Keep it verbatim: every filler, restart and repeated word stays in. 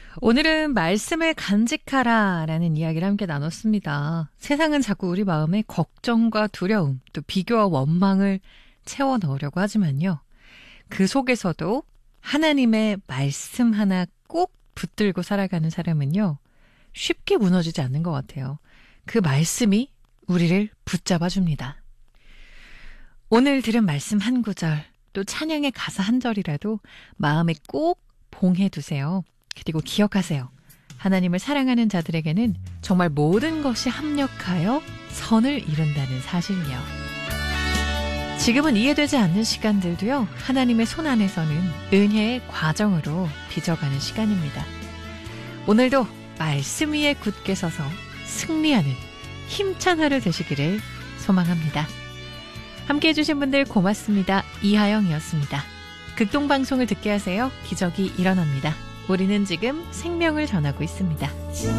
오늘은 말씀을 간직하라라는 이야기를 함께 나눴습니다. 세상은 자꾸 우리 마음에 걱정과 두려움, 또 비교와 원망을 채워 넣으려고 하지만요. 그 속에서도 하나님의 말씀 하나 꼭 붙들고 살아가는 사람은요. 쉽게 무너지지 않는 것 같아요. 그 말씀이 우리를 붙잡아줍니다. 오늘 들은 말씀 한 구절, 또 찬양의 가사 한 절이라도 마음에 꼭 봉해두세요. 그리고 기억하세요. 하나님을 사랑하는 자들에게는 정말 모든 것이 합력하여 선을 이룬다는 사실이요. 지금은 이해되지 않는 시간들도요. 하나님의 손 안에서는 은혜의 과정으로 빚어가는 시간입니다. 오늘도 말씀 위에 굳게 서서 승리하는 힘찬 하루 되시기를 소망합니다. 함께해 주신 분들 고맙습니다. 이하영이었습니다. 극동방송을 듣게 하세요. 기적이 일어납니다. 우리는 지금 생명을 전하고 있습니다.